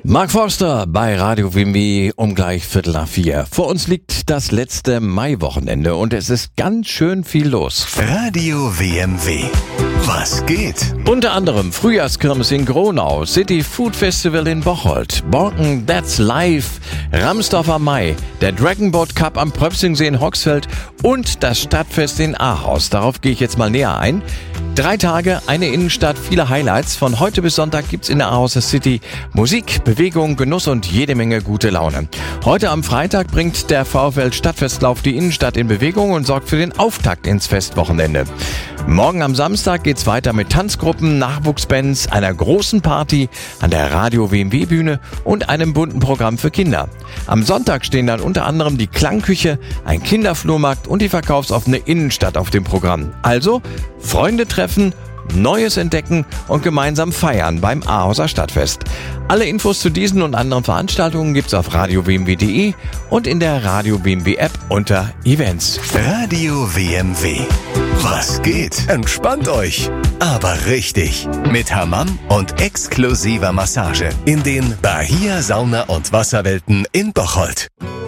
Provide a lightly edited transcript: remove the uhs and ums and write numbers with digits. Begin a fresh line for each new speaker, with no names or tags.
Mark Forster bei Radio WMW um gleich 3:45. Vor uns liegt das letzte Maiwochenende und es ist ganz schön viel los.
Radio WMW. Was geht?
Unter anderem Frühjahrskirmes in Gronau, City Food Festival in Bocholt, Borken That's Live, Ramsdorfer Mai, der Dragon Boat Cup am Pröpsingsee in Hoxfeld und das Stadtfest in Ahaus. Darauf gehe ich jetzt mal näher ein. 3 Tage, eine Innenstadt, viele Highlights. Von heute bis Sonntag gibt's in der Ahauser City Musik, Bewegung, Genuss und jede Menge gute Laune. Heute am Freitag bringt der VfL Stadtfestlauf die Innenstadt in Bewegung und sorgt für den Auftakt ins Festwochenende. Morgen am Samstag geht's weiter mit Tanzgruppen, Nachwuchsbands, einer großen Party an der Radio WMW Bühne und einem bunten Programm für Kinder. Am Sonntag stehen dann unter anderem die Klangküche, ein Kinderflohmarkt und die verkaufsoffene Innenstadt auf dem Programm. Also Freunde treffen, Neues entdecken und gemeinsam feiern beim Ahauser Stadtfest. Alle Infos zu diesen und anderen Veranstaltungen gibt's auf radiowmw.de und in der Radio WMW App unter Events.
Radio WMW. Was geht? Entspannt euch. Aber richtig. Mit Hammam und exklusiver Massage in den Bahia Sauna- und Wasserwelten in Bocholt.